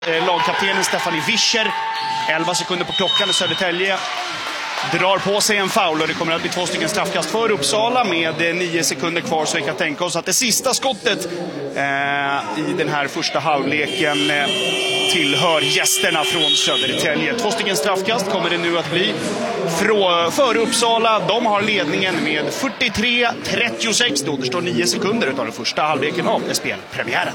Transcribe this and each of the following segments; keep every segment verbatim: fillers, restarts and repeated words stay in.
Lagkaptenen Stefanie Wischer, elva sekunder på klockan i Södertälje, drar på sig en foul och det kommer att bli två stycken straffkast för Uppsala med nio sekunder kvar, så vi kan tänka oss att det sista skottet eh, i den här första halvleken eh, tillhör gästerna från Södertälje. Två stycken straffkast kommer det nu att bli för, för Uppsala. De har ledningen med fyrtiotre trettiosex. Det återstår nio sekunder av den första halvleken av spelpremiären.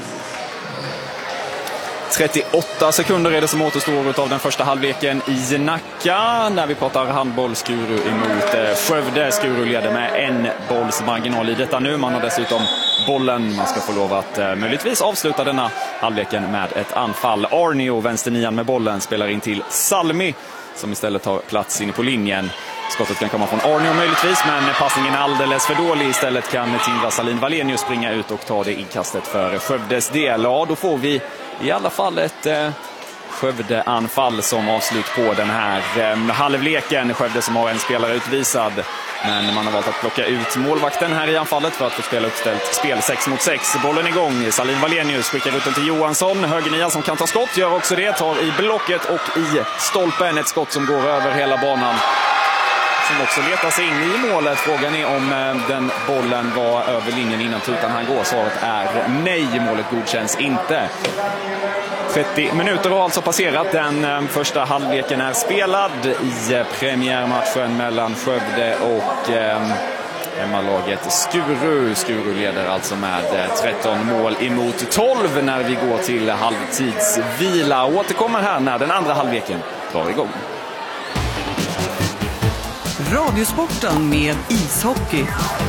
trettioåtta sekunder är det som återstår av den första halvleken i Nacka. När vi pratar handboll, Skuru emot Skövde. Skuru leder med en bolls marginal i detta nu. Man har dessutom bollen. Man ska få lov att eh, möjligtvis avsluta denna halvleken med ett anfall. Arnio, vänsternian med bollen, spelar in till Salmi som istället tar plats inne på linjen. Skottet kan komma från Arnio möjligtvis, men passningen är alldeles för dålig. Istället kan Tindra Salin Valenius springa ut och ta det inkastet för Skövdes del. Ja, då får vi i alla fall ett eh, Skövde-anfall som avslut på den här eh, halvleken. Skövde som har en spelare utvisad, men man har valt att plocka ut målvakten här i anfallet för att få spela uppställt spel sex mot sex. Bollen igång. Salin Valenius skickar ut den till Johansson. Högernia som kan ta skott gör också det. Tar i blocket och i stolpen. Ett skott som går över hela banan, som också letar sig in i målet. Frågan är om den bollen var över linjen innan tutan han går. Svaret är nej, målet godkänns inte. trettio minuter har alltså passerat. Den första halvleken är spelad i premiärmatchen mellan Skövde och eh, hemmalaget Skuru. Skuru leder alltså med tretton mål emot tolv när vi går till halvtidsvila. Återkommer här när den andra halvleken drar igång. Radiosporten med ishockey.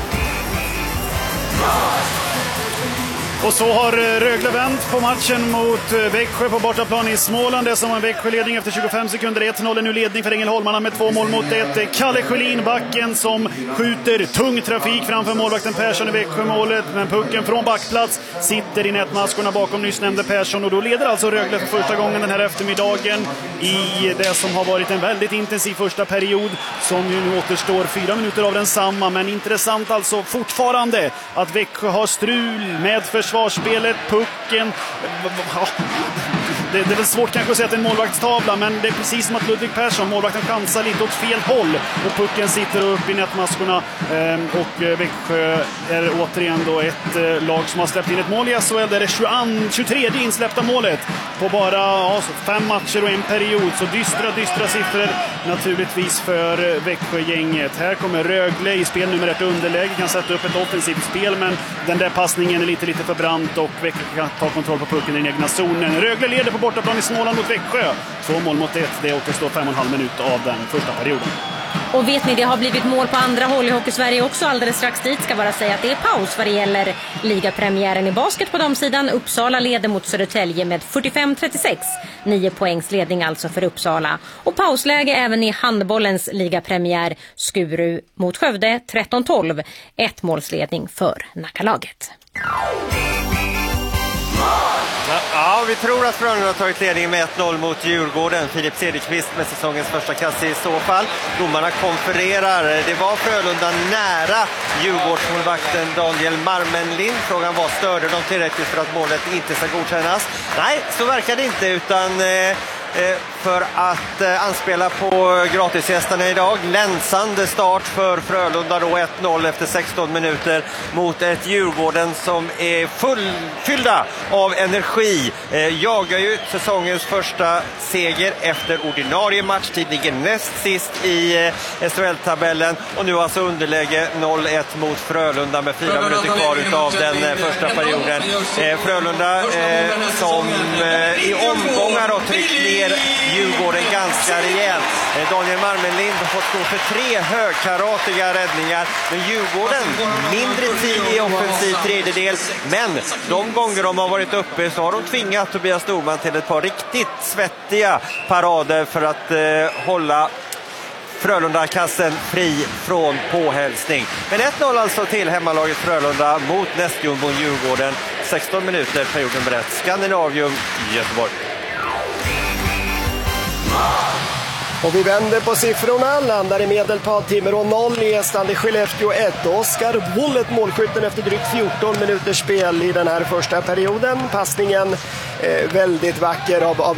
Och så har Rögle vänt på matchen mot Växjö på bortaplan i Småland. Det som en Växjö-ledning efter tjugofem sekunder. ett noll nu ledning för Ängelholmarna med två mål mot ett. Kalle Sjölin, backen, som skjuter tung trafik framför målvakten Persson i Växjö-målet. Men pucken från backplats sitter i nätmaskorna bakom nyss nämnde Persson. Och då leder alltså Rögle för första gången den här eftermiddagen i det som har varit en väldigt intensiv första period, som ju nu återstår fyra minuter av densamma. Men intressant alltså fortfarande att Växjö har strul med försvarsspelet, pucken. Det, det är väl svårt kanske att säga att det är en målvaktstavla, men det är precis som att Ludvig Persson, målvakten, chansar lite åt fel håll och pucken sitter upp i nätmaskorna. Ehm, och Växjö är återigen då ett eh, lag som har släppt in ett mål i S H L. Det är det tjugotredje insläppta målet på bara ja, fem matcher och en period. Så dystra, dystra siffror naturligtvis för Växjö-gänget. Här kommer Rögle i spel nummer ett underläge, kan sätta upp ett offensivt spel, men den där passningen är lite, lite för brant och Växjö kan ta kontroll på pucken i den egna zonen. Rögle leder på bortaplan i Småland mot Växjö. Två mål mot ett. Det återstår fem och en halv minut av den första perioden. Och vet ni, det har blivit mål på andra håll i Hockey-Sverige också alldeles strax dit. Ska bara säga att det är paus vad det gäller ligapremiären i basket på de sidan. Uppsala leder mot Södertälje med fyrtiofem trettiosex. Nio poängs ledning alltså för Uppsala. Och pausläge även i handbollens ligapremiär. Skuru mot Skövde tretton tolv. Ett målsledning för Nackalaget. Ja, vi tror att Frölunda har tagit ledningen med ett noll mot Djurgården. Filip Cederqvist med säsongens första kast i så fall. Domarna konfererar. Det var Frölunda nära Djurgårdsmålvakten Daniel Marmenlind. Frågan var, störde de tillräckligt för att målet inte ska godkännas? Nej, så verkar det inte, utan Eh, för att eh, anspela på gratisgästerna idag. Länsande start för Frölunda då, ett noll efter sexton minuter mot ett Djurgården som är fullfyllda av energi. Eh, jagar ju säsongens första seger efter ordinarie matchtid, ligger näst sist i eh, S H L-tabellen och nu alltså underläge noll ett mot Frölunda med fyra minuter kvar utav den eh, första perioden. Eh, Frölunda eh, som eh, i omgångar har tryckt ner Djurgården ganska rejält. Daniel Marmenlind har fått stå för tre högkaratiga räddningar. Men Djurgården mindre tid i offensiv tredjedel. Men de gånger de har varit uppe så har de tvingat Tobias Norman till ett par riktigt svettiga parader för att eh, hålla Frölunda-kassen fri från påhälsning. Men ett noll alltså till hemmalaget Frölunda mot nästjumbon Djurgården. sexton minuter, perioden berätt. Skandinavium, Göteborg. Och vi vänder på siffrorna, landar i Medelpad, Timrå noll, Estande Skellefteå ett. Oskar Bullet, målskytten efter drygt fjorton minuters spel i den här första perioden. Passningen eh, väldigt vacker av, av